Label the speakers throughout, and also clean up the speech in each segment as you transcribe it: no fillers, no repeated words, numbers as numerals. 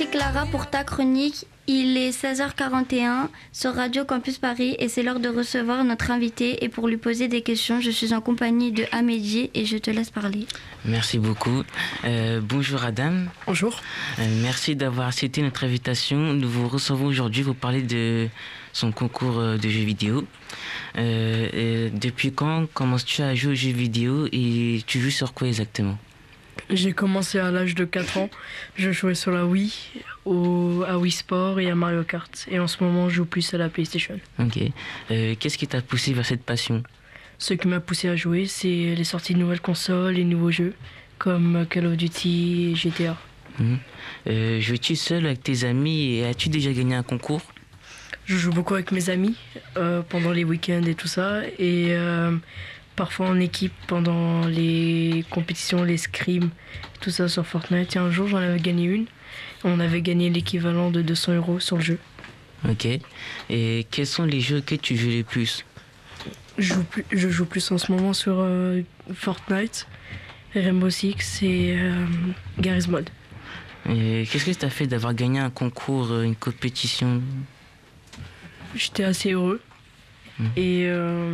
Speaker 1: Merci Clara pour ta chronique. Il est 16h41 sur Radio Campus Paris et c'est l'heure de recevoir notre invité. Et pour lui poser des questions, je suis en compagnie de Amédi et je te laisse parler.
Speaker 2: Merci beaucoup. Bonjour Adam.
Speaker 3: Bonjour.
Speaker 2: Merci d'avoir accepté notre invitation. Nous vous recevons aujourd'hui pour parler de son concours de jeux vidéo. Depuis quand commences-tu à jouer aux jeux vidéo et tu joues sur quoi exactement ?
Speaker 3: J'ai commencé à l'âge de 4 ans. Je jouais sur la Wii, à Wii Sport et à Mario Kart. Et en ce moment, je joue plus à la PlayStation.
Speaker 2: Ok. Qu'est-ce qui t'a poussé vers cette passion ?
Speaker 3: Ce qui m'a poussé à jouer, c'est les sorties de nouvelles consoles, les nouveaux jeux, comme Call of Duty et GTA.
Speaker 2: Joues-tu seul avec tes amis et as-tu déjà gagné un concours ?
Speaker 3: Je joue beaucoup avec mes amis pendant les week-ends et tout ça. Et parfois en équipe pendant les compétitions, les scrims, tout ça sur Fortnite. Et un jour, j'en avais gagné une. On avait gagné l'équivalent de 200 € sur le jeu.
Speaker 2: Ok. Et quels sont les jeux que tu joues les plus ?
Speaker 3: Je joue plus en ce moment sur Fortnite, Rainbow Six et Garry's Mod.
Speaker 2: Et qu'est-ce que ça fait d'avoir gagné un concours, une compétition ?
Speaker 3: J'étais assez heureux. Et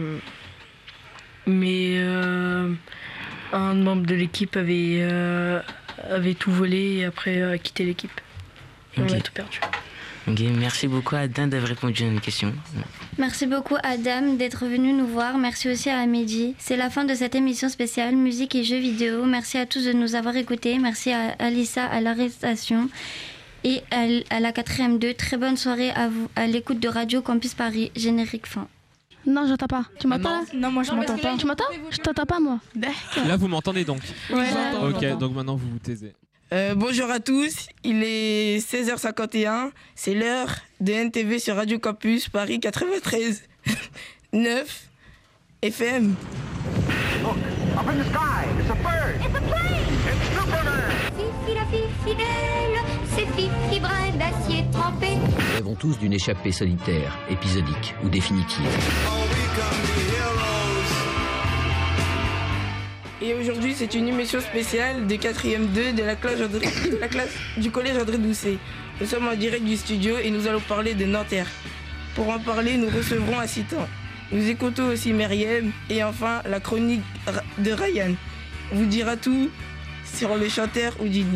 Speaker 3: mais un membre de l'équipe avait tout volé et après a quitté l'équipe. Et on a tout perdu.
Speaker 2: Ok, merci beaucoup Adam d'avoir répondu à mes questions.
Speaker 1: Merci beaucoup Adam d'être venu nous voir. Merci aussi à Amédi. C'est la fin de cette émission spéciale musique et jeux vidéo. Merci à tous de nous avoir écoutés. Merci à Alissa à l'arrestation et à la 4e 2. Très bonne soirée à vous à l'écoute de Radio Campus Paris. Générique fin.
Speaker 4: Non, j'entends pas. Tu m'entends là ?
Speaker 5: Non, moi je m'entends pas.
Speaker 4: Tu m'entends ? Je t'entends pas moi.
Speaker 6: Là, vous m'entendez donc ?
Speaker 5: Ouais.
Speaker 6: Ok, donc maintenant vous vous taisez.
Speaker 5: Bonjour à tous, il est 16h51, c'est l'heure de NTV sur Radio Campus Paris 93 9 FM.
Speaker 7: Look, up in the sky, it's a bird.
Speaker 8: It's a plane.
Speaker 7: It's Superman.
Speaker 8: Fifi la fille fidèle, c'est Fifi brin d'acier trempé.
Speaker 9: Nous rêvons tous d'une échappée solitaire, épisodique ou définitive.
Speaker 5: Et aujourd'hui, c'est une émission spéciale de 4e 2 de la classe du collège André Doucet. Nous sommes en direct du studio et nous allons parler de Nanterre. Pour en parler, nous recevrons Assitan. Nous écoutons aussi Meriem et enfin la chronique de Ryan. On vous dira tout sur le chanteur Houdini.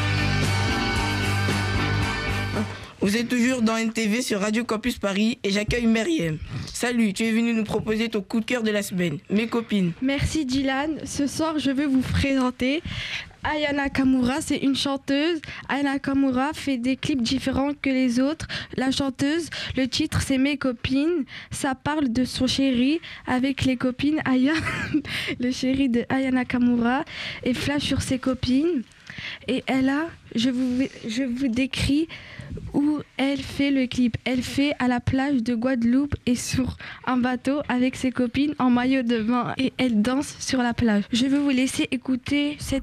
Speaker 5: Vous êtes toujours dans NTV sur Radio Campus Paris et j'accueille Meriem. Salut, tu es venue nous proposer ton coup de cœur de la semaine. Mes copines.
Speaker 10: Merci Dylan. Ce soir, je vais vous présenter Aya Nakamura. C'est une chanteuse. Aya Nakamura fait des clips différents que les autres. La chanteuse, le titre c'est Mes copines. Ça parle de son chéri avec les copines. Aya, le chéri de Aya Nakamura, et flash sur ses copines. Et elle a, je vous décris où elle fait le clip. Elle fait à la plage de Guadeloupe et sur un bateau avec ses copines en maillot de bain et elle danse sur la plage. Je vais vous laisser écouter cette